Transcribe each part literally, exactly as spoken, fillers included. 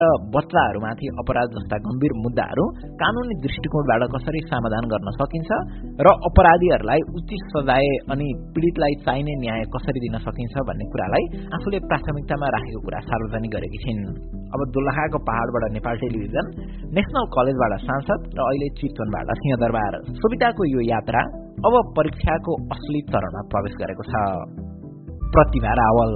बच्चाहरूमाथि अपराध जस्ता गम्भीर मुद्दाहरू कानुनी दृष्टिकोणबाट कसरी समाधान गर्न सकिन्छ र अपराधीहरूलाई उचित सजाय अनि पीडितलाई चाहिने न्याय कसरी दिन सकिन्छ भन्ने कुरालाई आफूले प्राथमिकतामा राखेको कुरा सार्वजनिक गरेकी छिन्। अब दोलखाको पहाडबाट नेपाल टेलिभिजन, नेशनल कलेजबाट सांसद र अहिले चितवनबाट सिंहदरबार सुविधाको यो यात्रा अब परीक्षाको असली चरणमा प्रवेश गरेको छ। प्रतिभा रावल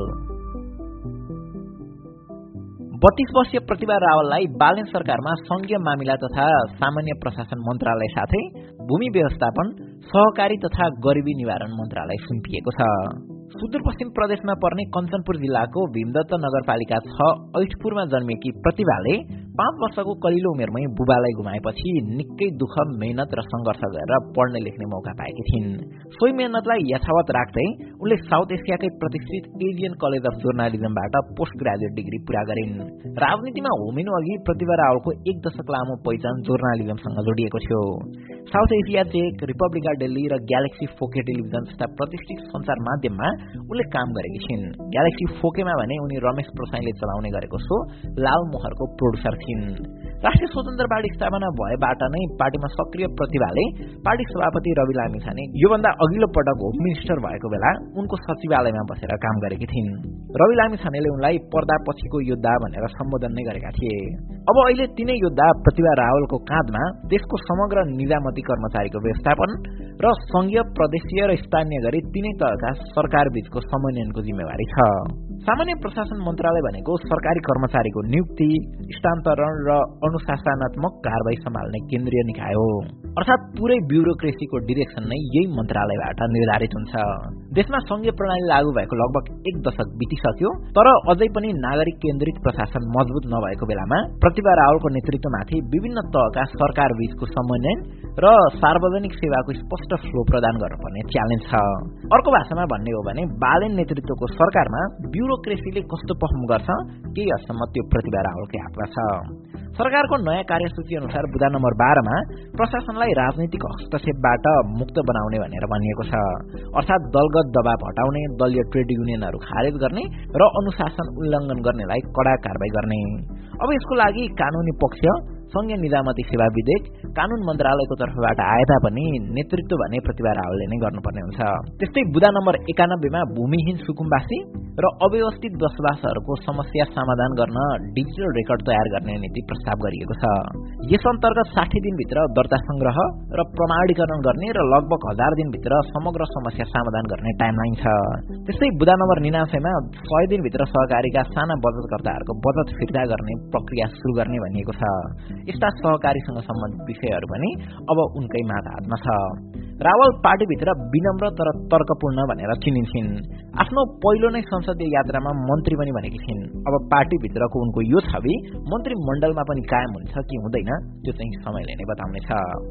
बत्तीस वर्षीय प्रतिभा रावललाई बालेन सरकारमा संघीय मामिला तथा सामान्य प्रशासन मन्त्रालय साथै भूमि व्यवस्थापन, सहकारी तथा गरिबी निवारण मन्त्रालय सुम्पिएको छ। सुदूरपश्चिम प्रदेशमा पर्ने कञ्चनपुर जिल्लाको भीमदत्त नगरपालिका छ ऐठपुरमा जन्मिएकी प्रतिभाले पाँच वर्षको कलिलो उमेरमै बुबालाई गुमाएपछि निकै दुःख, मेहनत र संघर्ष गरेर पढ्ने लेख्ने मौका पाएकी थिइन्। सोही मेहनतलाई यथावत राख्दै उनले साउथ एसियाकै प्रतिष्ठित Asian college of जर्नालिजमबाट post graduate degree पूरा गरिन्। राजनीतिमा होमिनु अघि प्रतिभा रावलको एक दशक लामो पहिचान जर्नालिजमसँग जोडिएको थियो। South Asia check, Republica Delhi र ग्यालेक्सी फोके टेलिभिजन जस्ता प्रतिष्ठित सञ्चार माध्यममा उनले काम गरेकी छिन्। ग्यालेक्सी फोकेमा भने उनी रमेश प्रसाईले चलाउने गरेको शो लाल मोहरको प्रोड्युसर थिइन्। राष्ट्रिय स्वतन्त्र पार्टी स्थापना भएबाट नै पार्टीमा सक्रिय प्रतिभाले पार्टी सभापति रवि लामिछाने योभन्दा अघिल्लो पटक होम मिनिस्टर भएको बेला उनको सचिवालयमा बसेर काम गरेकी थिइन्। रवि लामिछानेले उनलाई पर्दा पछिको योद्धा भनेर सम्बोधन नै गरेका थिए। अब अहिले तिनै योद्धा प्रतिभा रावलको काँधमा देशको समग्र निजामती कर्मचारीको व्यवस्थापन र संघीय, प्रदेशीय र स्थानीय गरी तिनै तहका सरकार बीचको समन्वयनको जिम्मेवारी छ। सामान्य प्रशासन मन्त्रालय भनेको सरकारी कर्मचारीको नियुक्ति, स्थानान्तरण र अनुशासनात्मक कारबाही सम्हाल्ने केन्द्रीय निकाय हो। अर्थात् पुरै ब्युरोक्रेसीको डिरेक्सन नै यही मन्त्रालयबाट निर्धारित हुन्छ। देशमा संघीय प्रणाली लागू भएको लगभग एक दशक बितिसक्यो, तर अझै पनि नागरिक केन्द्रित प्रशासन मजबुत नभएको बेलामा प्रतिभा रावलको नेतृत्वमाथि विभिन्न तहका सरकार बीचको समन्वय र सार्वजनिक सेवाको स्पष्ट फ्लो प्रदान गर्नुपर्ने च्यालेन्ज छ। अर्को भाषामा भन्ने हो भने बालेन नेतृत्वको सरकारमा ब्युरोक्रेसीले कस्तो पर्फर्म गर्छ केही हदसम्म त्यो प्रतिभा रावलकै हातमा छ। सरकारको नयाँ कार्यसूची अनुसार बुँदा नम्बर बाह्रमा प्रशासनलाई राजनीतिक हस्तक्षेपबाट मुक्त बनाउने भनेर भनिएको छ। अर्थात् दलगत दबाव हटाउने, दलीय ट्रेड युनियनहरू खारेज गर्ने र अनुशासन उल्लङ्घन गर्नेलाई कडा कारबाही गर्ने। अब यसको लागि कानूनी पक्ष, संघीय निजामती सेवा विधेयक कानून मन्त्रालयको तर्फबाट आए तापनि नेतृत्व भने प्रतिभा रावलले नै गर्नुपर्ने हुन्छ। त्यस्तै बुँदा नम्बर एकानब्बेमा भूमिहीन सुकुम्बासी र अव्यवस्थित बसोबासहरूको समस्या समाधान गर्न डिजिटल रेकर्ड तयार गर्ने नीति प्रस्ताव गरिएको छ। यस अन्तर्गत साठी दिनभित्र दर्ता संग्रह र प्रमाणीकरण गर्ने र लगभग हजार दिनभित्र समग्र समस्या समाधान गर्ने टाइमलाइन छ। त्यस्तै बुँदा नम्बर निनासयमा सय दिनभित्र सहकारीका साना बचतकर्ताहरूको बचत फिर्ता गर्ने प्रक्रिया सुरु गर्ने भनिएको छ। यस्ता सहकारीसँग सम्बन्धित विषयहरू पनि अब उनकै हातमा छ। रावल पार्टीभित्र विनम्र तर तर्कपूर्ण भनेर चिनिन्छन्। आफ्नो पहिलो नै संसदीय यात्रामा मन्त्री पनि बनेकी छिन्। अब पार्टीभित्रको उनको यो छवि मन्त्रीमण्डलमा पनि कायम हुन्छ कि हुँदैन त्यो चाहिँ समयले नै बताउनेछ।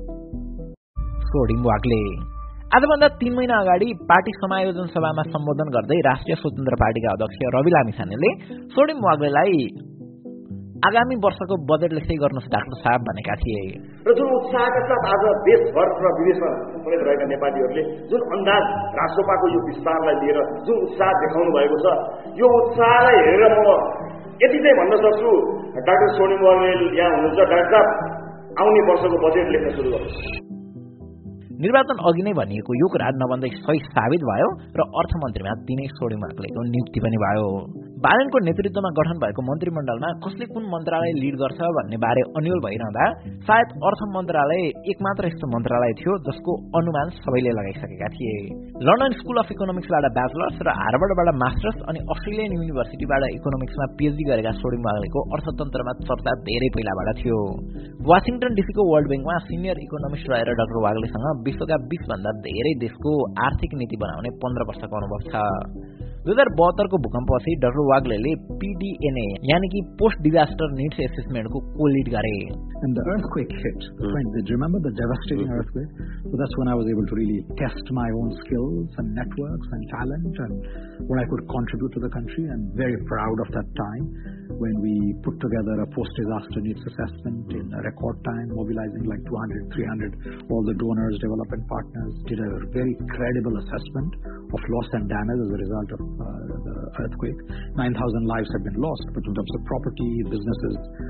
सोडिङ वाग्ले आजभन्दा तीन महिना अगाडि पार्टी समायोजन सभामा सम्बोधन गर्दै राष्ट्रिय स्वतन्त्र पार्टीका अध्यक्ष रवि लामिछानेले सोडिङ वाग्लेलाई आगामी वर्षको बजेट लेख्दै गर्नुहोस् डाक्टर साहब भनेका थिए र जुन उत्साहका साथ आज देशभर र विदेशमा उपस्थित रहेका नेपालीहरूले जुन अन्दाज राष्ट्रपाको यो विस्तारलाई लिएर जुन उत्साह देखाउनु भएको छ, यो उत्साहलाई हेरेर म यति चाहिँ भन्न सक्छु, डाक्टर सोडिङ वाग्ले यहाँ हुनुहुन्छ, डाक्टर साहब आउने वर्षको बजेट लेख्न सुरु गर्नुहोस्। निर्वाचन अघि नै भनिएको यो कुरा नभन्दै सही साबित भयो र अर्थमन्त्रीमा तिनै सोडिङ वाग्लेको नियुक्ति पनि भयो। बालेनको नेतृत्वमा गठन भएको मन्त्रीमण्डलमा कसले कुन मन्त्रालय लिड गर्छ भन्ने बारे अन्यल भइरहँदा सायद अर्थ मन्त्रालय एकमात्र यस्तो मन्त्रालय थियो जसको अनुमान सबैले लगाइसकेका थिए। लन्डन स्कुल अफ इकोनोमिक्सबाट ब्याचलर्स र हार्वर्डबाट मास्टर्स अनि अस्ट्रेलियन युनिभर्सिटीबाट इकोनोमिक्समा पीएचडी गरेका सोडिङ वाग्लेको अर्थतन्त्रमा चर्चा धेरै पहिलाबाट थियो। वाशिङटन डीसीको वर्ल्ड ब्याङ्कमा सिनियर इकोनोमिस्ट रहेर डाक्टर वाग्लेसँग विश्वका बीस भन्दा धेरै देशको आर्थिक नीति बनाउने पन्ध्र वर्षको अनुभव छ। दुई हजार बहत्तरको भूकम्पपछि डाक्टर वाग्लेले पीडीएनए यानी कि पोस्ट डिजास्टर नीड्स एसेसमेन्टको को लिड गरे। And the earthquake hit. Mm. Friends, did you remember the devastating mm. earthquake? So that's when I was able to really test my own skills and networks and talent and what I could contribute to the country. I'm very proud of that time when we put together a post-disaster needs assessment in a record time, mobilizing like two hundred, three hundred, all the donors, development partners, did a very credible assessment of loss and damage as a result of uh, the earthquake. nine thousand lives have been lost, but in terms of property, businesses,